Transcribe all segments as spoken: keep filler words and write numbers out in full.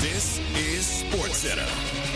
This is SportsCenter.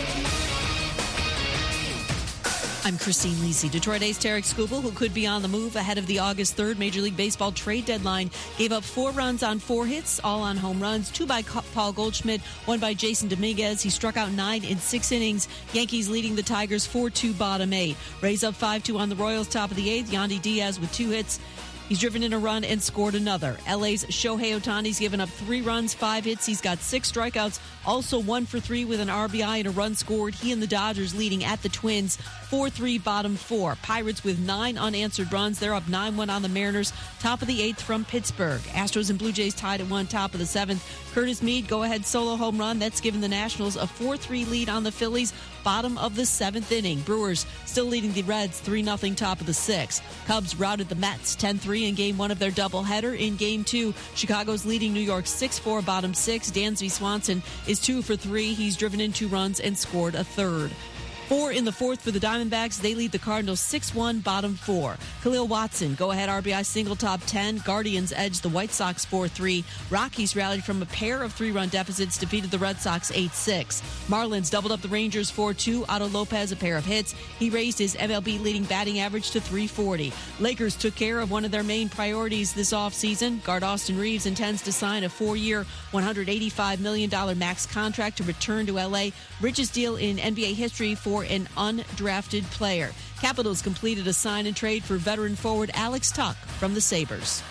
I'm Christine Lisi. Detroit Ace Tarek Skubal, who could be on the move ahead of the August third Major League Baseball trade deadline, gave up four runs on four hits, all on home runs, two by Paul Goldschmidt, one by Jason Dominguez. He struck out nine in six innings. Yankees leading the Tigers four two bottom eight. Rays up five two on the Royals, top of the eighth. Yandy Diaz with two hits. He's driven in a run and scored another. L A's Shohei Ohtani's given up three runs, five hits. He's got six strikeouts, also one for three with an R B I and a run scored. He and the Dodgers leading at the Twins, four three bottom four. Pirates with nine unanswered runs. They're up nine one on the Mariners, top of the eighth from Pittsburgh. Astros and Blue Jays tied at one, top of the seventh. Curtis Mead, go-ahead solo home run. That's given the Nationals a four three lead on the Phillies, bottom of the seventh inning. Brewers still leading the Reds three nothing, top of the sixth. Cubs routed the Mets ten three in game one of their doubleheader. In game two, Chicago's leading New York six four, bottom six. Dansby Swanson is two for three. He's driven in two runs and scored a third. Four in the fourth for the Diamondbacks. They lead the Cardinals six one, bottom four. Khalil Watson, go-ahead R B I single, top ten. Guardians edged the White Sox four three. Rockies rallied from a pair of three-run deficits, defeated the Red Sox eight six. Marlins doubled up the Rangers four two. Otto Lopez, a pair of hits. He raised his M L B leading batting average to three forty. Lakers took care of one of their main priorities this offseason. Guard Austin Reeves intends to sign a four-year, one hundred eighty-five million dollars max contract to return to L A. Richest deal in N B A history for an undrafted player. Capitals completed a sign and trade for veteran forward Alex Tuck from the Sabres.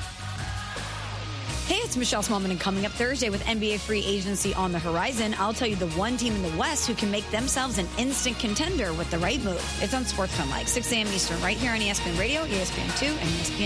Hey, it's Michelle Smallman, and coming up Thursday with N B A free agency on the horizon, I'll tell you the one team in the West who can make themselves an instant contender with the right move. It's on SportsCenter, like six a.m. Eastern, right here on E S P N Radio, E S P N two, and E S P N